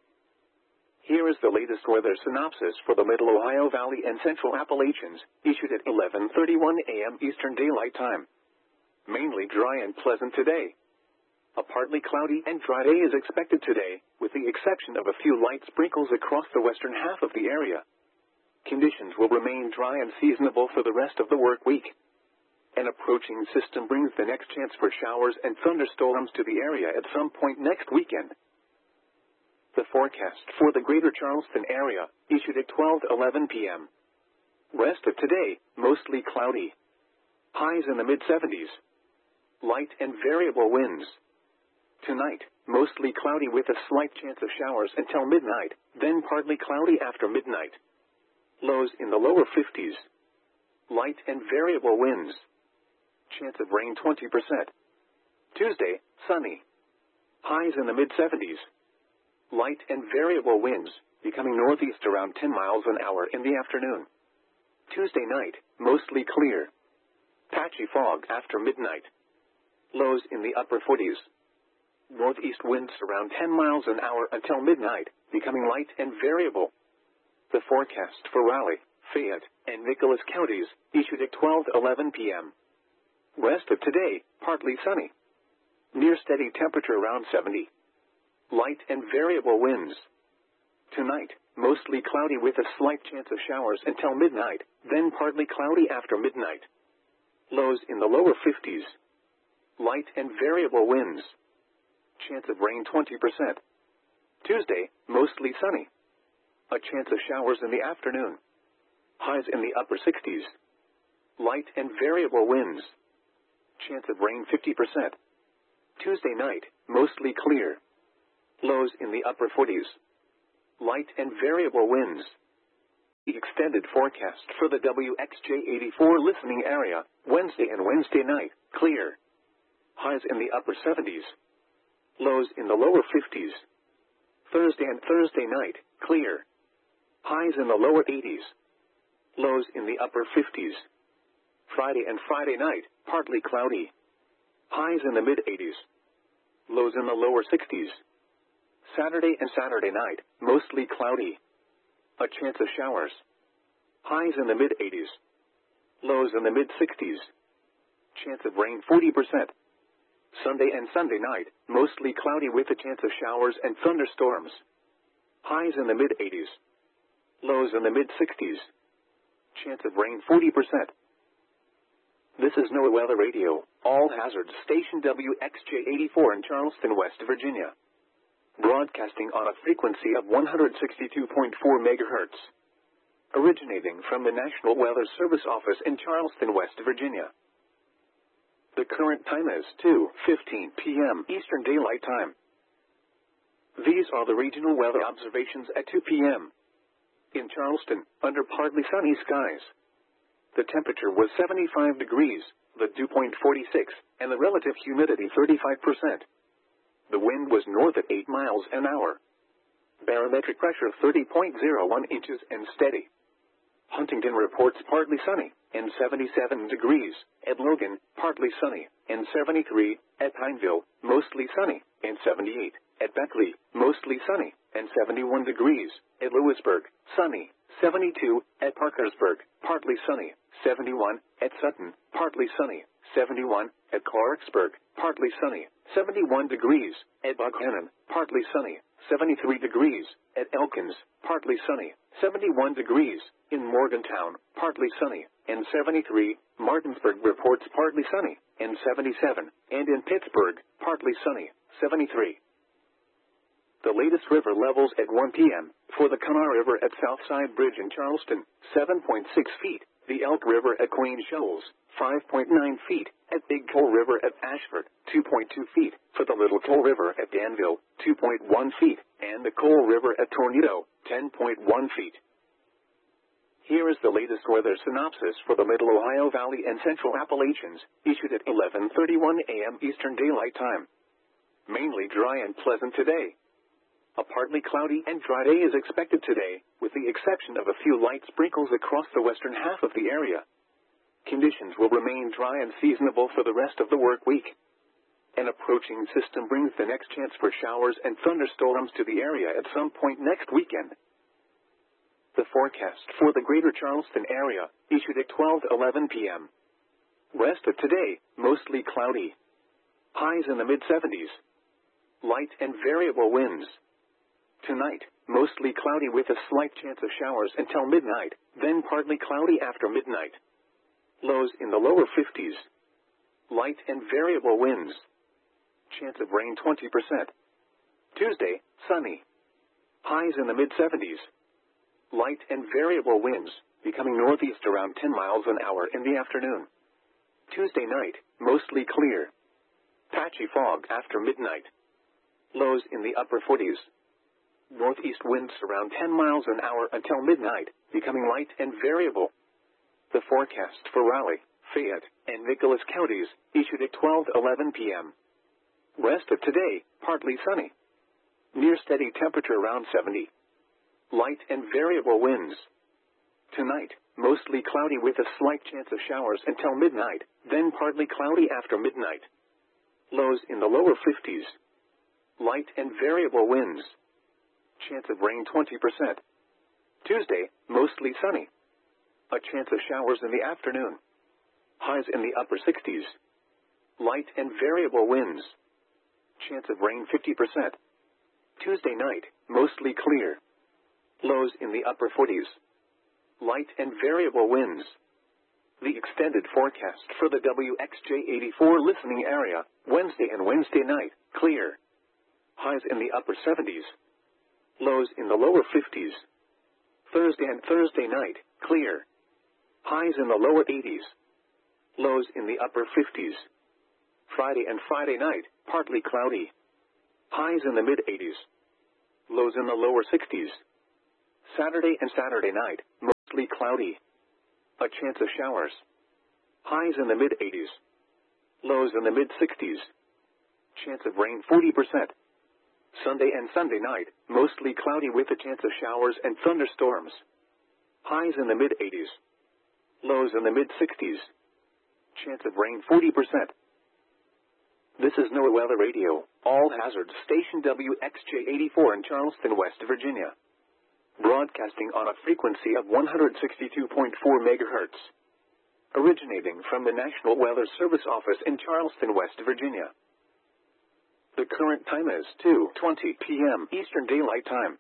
Here is the latest weather synopsis for the Middle Ohio Valley and Central Appalachians, issued at eleven thirty-one a m Eastern Daylight Time. Mainly dry and pleasant today. A partly cloudy and dry day is expected today, with the exception of a few light sprinkles across the western half of the area. Conditions will remain dry and seasonable for the rest of the work week. An approaching system brings the next chance for showers and thunderstorms to the area at some point next weekend. The forecast for the greater Charleston area, issued at twelve eleven p m Rest of today, mostly cloudy. Highs in the mid-seventies. Light and variable winds. Tonight, mostly cloudy with a slight chance of showers until midnight, then partly cloudy after midnight. Lows in the lower fifties. Light and variable winds. Chance of rain twenty percent. Tuesday, sunny. Highs in the mid-seventies. Light and variable winds, becoming northeast around ten miles an hour in the afternoon. Tuesday night, mostly clear. Patchy fog after midnight. Lows in the upper forties. Northeast winds around ten miles an hour until midnight, becoming light and variable. The forecast for Raleigh, Fayette, and Nicholas counties, issued at twelve eleven p m Rest of today, partly sunny. Near steady temperature around seventy. Light and variable winds. Tonight, mostly cloudy with a slight chance of showers until midnight, then partly cloudy after midnight. Lows in the lower fifties. Light and variable winds. Chance of rain twenty percent. Tuesday, mostly sunny. A chance of showers in the afternoon. Highs in the upper sixties. Light and variable winds. Chance of rain fifty percent. Tuesday night, mostly clear. Lows in the upper forties. Light and variable winds. The extended forecast for the W X J eighty-four listening area, Wednesday and Wednesday night, clear. Highs in the upper seventies. Lows in the lower fifties. Thursday and Thursday night, clear. Highs in the lower eighties. Lows in the upper fifties. Friday and Friday night, partly cloudy. Highs in the mid-eighties. Lows in the lower sixties. Saturday and Saturday night, mostly cloudy. A chance of showers. Highs in the mid-eighties. Lows in the mid-sixties. Chance of rain forty percent. Sunday and Sunday night, mostly cloudy with a chance of showers and thunderstorms. Highs in the mid-eighties. Lows in the mid-sixties. Chance of rain forty percent. This is NOAA Weather Radio, all hazards station W X J eighty-four in Charleston, West Virginia. Broadcasting on a frequency of one hundred sixty-two point four megahertz. Originating from the National Weather Service office in Charleston, West Virginia. The current time is two fifteen p m Eastern Daylight Time. These are the regional weather observations at two p m In Charleston, under partly sunny skies. The temperature was seventy-five degrees, the dew point forty-six, and the relative humidity thirty-five percent. The wind was north at eight miles an hour. Barometric pressure thirty point zero one inches and steady. Huntington reports partly sunny, and seventy-seven degrees. At Logan, partly sunny, and seventy-three. At Pineville, mostly sunny, and seventy-eight. At Beckley, mostly sunny, and seventy-one degrees. At Lewisburg, sunny, seventy-two. At Parkersburg, partly sunny, seventy-one. At Sutton, partly sunny, seventy-one. At Clarksburg, partly sunny, seventy-one degrees. At Buckhannon, partly sunny, seventy-three degrees. At Elkins, partly sunny, seventy-one degrees. In Morgantown, partly sunny, and seventy-three. Martinsburg reports partly sunny, and seventy-seven. And in Pittsburgh, partly sunny, seventy-three. The latest river levels at one p m for the Kanawha River at Southside Bridge in Charleston, seven point six feet. The Elk River at Queen Shoals, five point nine feet. At Big Coal River at Ashford, two point two feet. For the Little Coal River at Danville, two point one feet. And the Coal River at Tornado, ten point one feet. Here is the latest weather synopsis for the Middle Ohio Valley and Central Appalachians, issued at eleven thirty-one a m Eastern Daylight Time. Mainly dry and pleasant today. A partly cloudy and dry day is expected today, with the exception of a few light sprinkles across the western half of the area. Conditions will remain dry and seasonable for the rest of the work week. An approaching system brings the next chance for showers and thunderstorms to the area at some point next weekend. The forecast for the greater Charleston area, issued at twelve eleven p m Rest of today, mostly cloudy. Highs in the mid-seventies. Light and variable winds. Tonight, mostly cloudy with a slight chance of showers until midnight, then partly cloudy after midnight. Lows in the lower fifties. Light and variable winds. Chance of rain twenty percent. Tuesday, sunny. Highs in the mid-seventies. Light and variable winds, becoming northeast around ten miles an hour in the afternoon. Tuesday night, mostly clear. Patchy fog after midnight. Lows in the upper forties. Northeast winds around ten miles an hour until midnight, becoming light and variable. The forecast for Raleigh, Fayette, and Nicholas counties, issued at twelve eleven p m Rest of today, partly sunny. Near steady temperature around seventy. Light and variable winds. Tonight, mostly cloudy with a slight chance of showers until midnight, then partly cloudy after midnight. Lows in the lower fifties. Light and variable winds. Chance of rain twenty percent. Tuesday, mostly sunny. A chance of showers in the afternoon. Highs in the upper sixties. Light and variable winds. Chance of rain fifty percent. Tuesday night, mostly clear. Lows in the upper forties. Light and variable winds. The extended forecast for the W X J eighty-four listening area, Wednesday and Wednesday night, clear. Highs in the upper seventies. Lows in the lower fifties. Thursday and Thursday night, clear. Highs in the lower eighties. Lows in the upper fifties. Friday and Friday night, partly cloudy. Highs in the mid eighties. Lows in the lower sixties. Saturday and Saturday night, mostly cloudy. A chance of showers. Highs in the mid eighties. Lows in the mid sixties. Chance of rain forty percent. Sunday and Sunday night, mostly cloudy with a chance of showers and thunderstorms. Highs in the mid eighties. Lows in the mid sixties. Chance of rain forty percent. This is NOAA Weather Radio, all hazards station W X J eighty-four in Charleston, West Virginia. Broadcasting on a frequency of one hundred sixty-two point four megahertz. Originating from the National Weather Service office in Charleston, West Virginia. The current time is two twenty p m Eastern Daylight Time.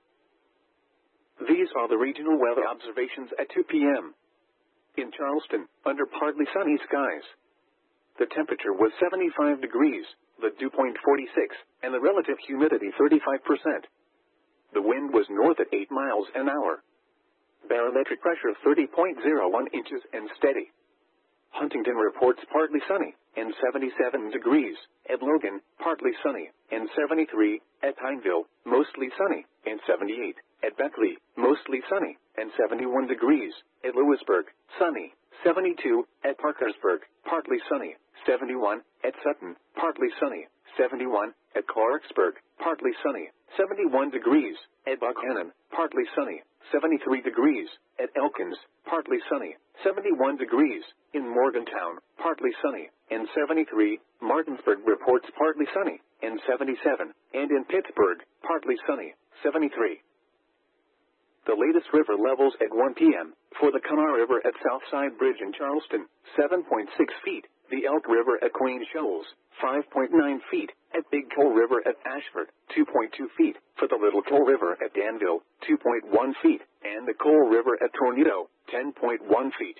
These are the regional weather observations at two p m In Charleston, under partly sunny skies. The temperature was seventy-five degrees, the dew point forty-six, and the relative humidity thirty-five percent. The wind was north at eight miles an hour. Barometric pressure thirty point zero one inches and steady. Huntington reports partly sunny, and seventy-seven degrees. At Logan, partly sunny, and seventy-three. At Pineville, mostly sunny, and seventy-eight. At Beckley, mostly sunny, and seventy-one degrees. At Lewisburg, sunny, seventy-two. At Parkersburg, partly sunny, seventy-one. At Sutton, partly sunny, seventy-one. At Clarksburg, partly sunny, seventy-one degrees. At Buchanan, partly sunny, seventy-three degrees. At Elkins, partly sunny, seventy-one degrees. In Morgantown, partly sunny, and seventy-three. Martinsburg reports partly sunny, and seventy-seven. And in Pittsburgh, partly sunny, seventy-three. The latest river levels at one p m for the Kanawha River at Southside Bridge in Charleston, seven point six feet. The Elk River at Queen Shoals, five point nine feet. At Big Coal River at Ashford, two point two feet. For the Little Coal River at Danville, two point one feet. And the Coal River at Tornado, ten point one feet.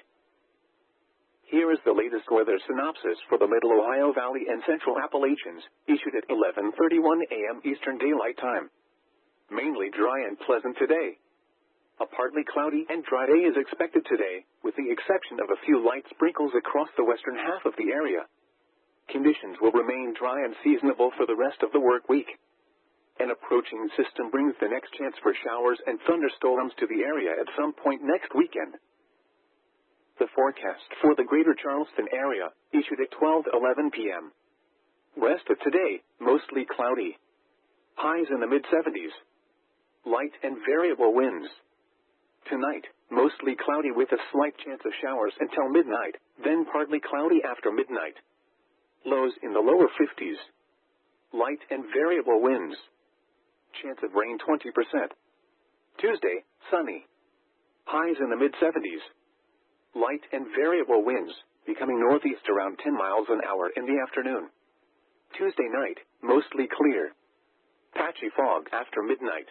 Here is the latest weather synopsis for the Middle Ohio Valley and Central Appalachians, issued at eleven thirty-one a m Eastern Daylight Time. Mainly dry and pleasant today. A partly cloudy and dry day is expected today, with the exception of a few light sprinkles across the western half of the area. Conditions will remain dry and seasonable for the rest of the work week. An approaching system brings the next chance for showers and thunderstorms to the area at some point next weekend. The forecast for the greater Charleston area, issued at twelve eleven p m Rest of today, mostly cloudy. Highs in the mid seventies. Light and variable winds. Tonight, mostly cloudy with a slight chance of showers until midnight, then partly cloudy after midnight. Lows in the lower fifties. Light and variable winds. Chance of rain twenty percent. Tuesday, sunny. Highs in the mid seventies. Light and variable winds, becoming northeast around ten miles an hour in the afternoon. Tuesday night, mostly clear. Patchy fog after midnight.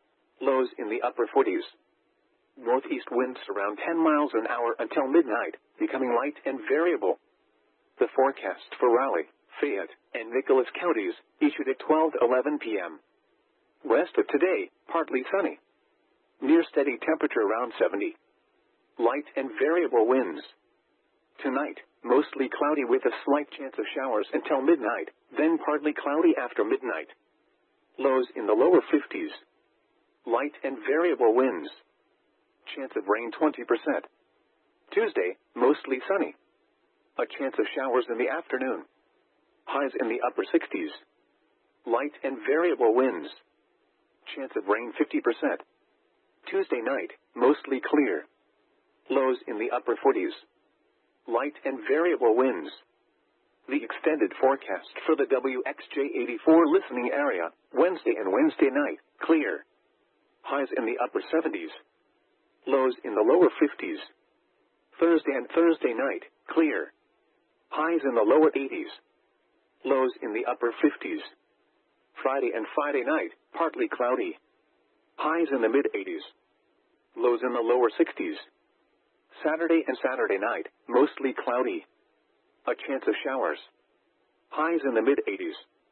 Lows in the upper forties. Northeast winds around ten miles an hour until midnight, becoming light and variable. The forecast for Raleigh, Fayette, and Nicholas counties, issued at twelve eleven p m Rest of today, partly sunny. Near steady temperature around seventy. Light and variable winds. Tonight, mostly cloudy with a slight chance of showers until midnight, then partly cloudy after midnight. Lows in the lower fifties. Light and variable winds. Chance of rain twenty percent. Tuesday, mostly sunny. A chance of showers in the afternoon. Highs in the upper sixties. Light and variable winds. Chance of rain fifty percent. Tuesday night, mostly clear. Lows in the upper forties. Light and variable winds. The extended forecast for the W X J eighty-four listening area, Wednesday and Wednesday night, clear. Highs in the upper seventies. Lows in the lower fifties. Thursday and Thursday night, clear. Highs in the lower eighties. Lows in the upper fifties. Friday and Friday night, partly cloudy. Highs in the mid eighties. Lows in the lower sixties. Saturday and Saturday night, mostly cloudy. A chance of showers. Highs in the mid eighties.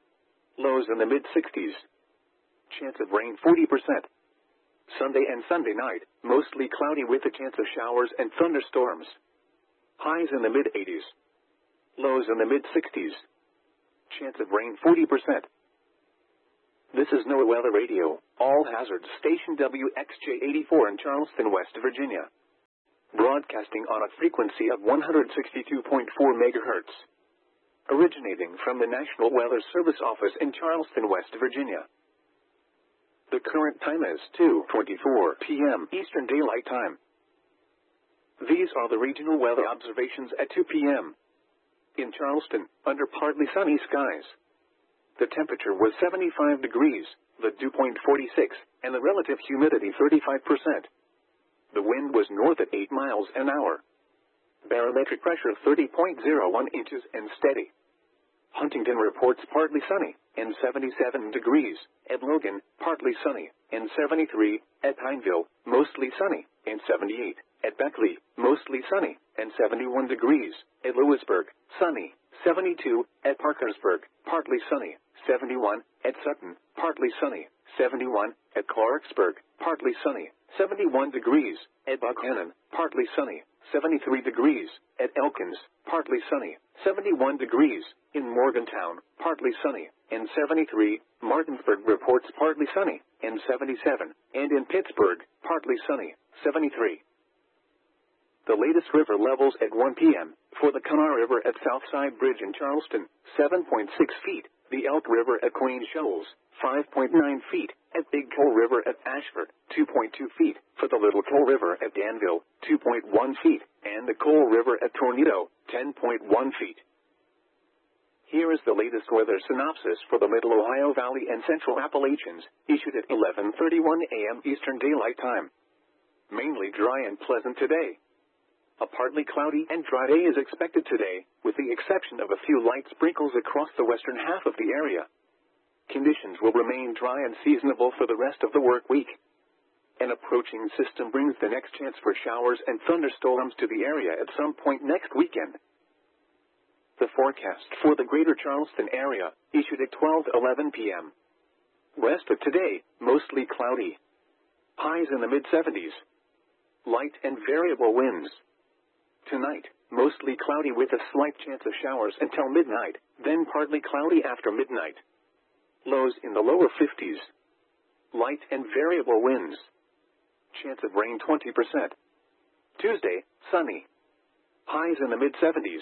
Lows in the mid sixties. Chance of rain forty percent. Sunday and Sunday night, mostly cloudy with a chance of showers and thunderstorms. Highs in the mid eighties. Lows in the mid sixties. Chance of rain forty percent. This is NOAA Weather Radio, all hazards station W X J eighty-four in Charleston, West Virginia. Broadcasting on a frequency of one hundred sixty-two point four megahertz. Originating from the National Weather Service office in Charleston, West Virginia. The current time is two twenty-four p m Eastern Daylight Time. These are the regional weather observations at two p m In Charleston, under partly sunny skies. The temperature was seventy-five degrees, the dew point forty-six, and the relative humidity thirty-five percent. The wind was north at eight miles an hour. Barometric pressure thirty point zero one inches and steady. Huntington reports partly sunny, and seventy-seven degrees. At Logan, partly sunny, and seventy-three. At Pineville, mostly sunny, and seventy-eight. At Beckley, mostly sunny, and seventy-one degrees. At Lewisburg, sunny, seventy-two. At Parkersburg, partly sunny, seventy-one. At Sutton, partly sunny, seventy-one. At Clarksburg, partly sunny, seventy-one degrees. At Buckhannon, partly sunny, seventy-three degrees. At Elkins, partly sunny, seventy-one degrees. In Morgantown, partly sunny, and seventy-three. Martinsburg reports partly sunny, and seventy-seven. And in Pittsburgh, partly sunny, seventy-three. The latest river levels at one p m for the Kanawha River at Southside Bridge in Charleston, seven point six feet. The Elk River at Queen Shoals, five point nine feet. At Big Coal River at Ashford, two point two feet. For the Little Coal River at Danville, two point one feet. And the Coal River at Tornado, ten point one feet. Here is the latest weather synopsis for the Middle Ohio Valley and Central Appalachians, issued at eleven thirty-one a m Eastern Daylight Time. Mainly dry and pleasant today. A partly cloudy and dry day is expected today, with the exception of a few light sprinkles across the western half of the area. Conditions will remain dry and seasonable for the rest of the work week. An approaching system brings the next chance for showers and thunderstorms to the area at some point next weekend. The forecast for the greater Charleston area, issued at twelve eleven p m Rest of today, mostly cloudy. Highs in the mid seventies. Light and variable winds. Tonight, mostly cloudy with a slight chance of showers until midnight, then partly cloudy after midnight. Lows in the lower fifties. Light and variable winds. Chance of rain twenty percent. Tuesday, sunny. Highs in the mid seventies.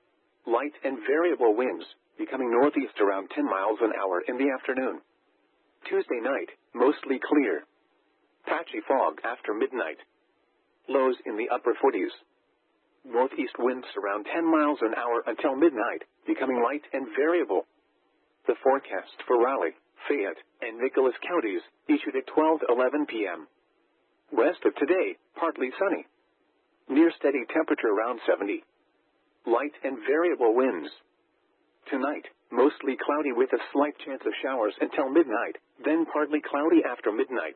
Light and variable winds, becoming northeast around ten miles an hour in the afternoon. Tuesday night, mostly clear. Patchy fog after midnight. Lows in the upper forties. Northeast winds around ten miles an hour until midnight, becoming light and variable. The forecast for Raleigh, Fayette, and Nicholas counties, issued at twelve eleven p m Rest of today, partly sunny. Near steady temperature around seventy. Light and variable winds. Tonight, mostly cloudy with a slight chance of showers until midnight, then partly cloudy after midnight.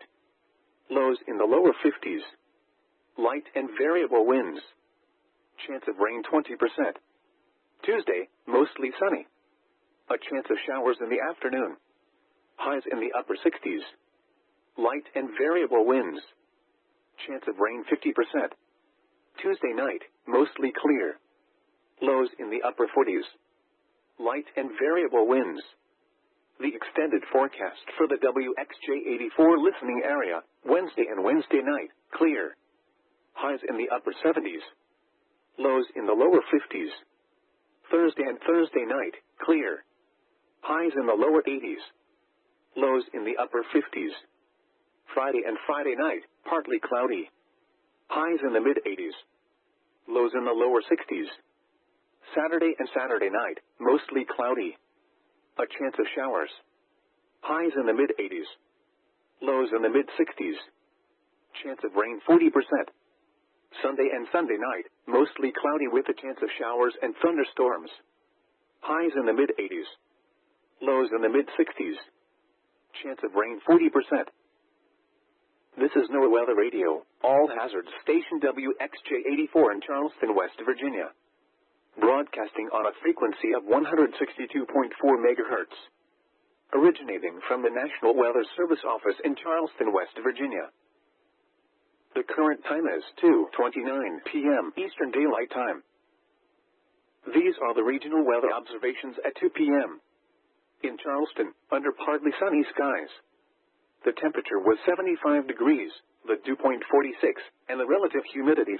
Lows in the lower fifties. Light and variable winds. Chance of rain twenty percent. Tuesday, mostly sunny. A chance of showers in the afternoon. Highs in the upper sixties. Light and variable winds. Chance of rain fifty percent. Tuesday night, mostly clear. Lows in the upper forties. Light and variable winds. The extended forecast for the W X J eighty-four listening area, Wednesday and Wednesday night, clear. Highs in the upper seventies. Lows in the lower fifties. Thursday and Thursday night, clear. Highs in the lower eighties. Lows in the upper fifties. Friday and Friday night, partly cloudy. Highs in the mid eighties. Lows in the lower sixties. Saturday and Saturday night, mostly cloudy. A chance of showers. Highs in the mid eighties. Lows in the mid sixties. Chance of rain forty percent. Sunday and Sunday night, mostly cloudy with a chance of showers and thunderstorms. Highs in the mid eighties. Lows in the mid sixties. Chance of rain forty percent. This is NOAA Weather Radio, all hazards station W X J eighty-four in Charleston, West Virginia. Broadcasting on a frequency of one hundred sixty-two point four megahertz. Originating from the National Weather Service office in Charleston, West Virginia. The current time is two twenty-nine p m Eastern Daylight Time. These are the regional weather observations at two p m In Charleston, under partly sunny skies. The temperature was seventy-five degrees, the dew point forty-six, and the relative humidity